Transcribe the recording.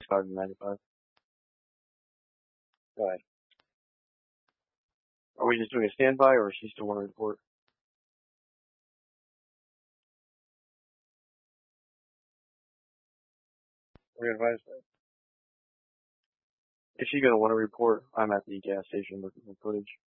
95 to 95. Go ahead. Are we just doing a standby, or is she still want to report? We're gonna advise that. If she's gonna want to report, I'm at the gas station looking for footage.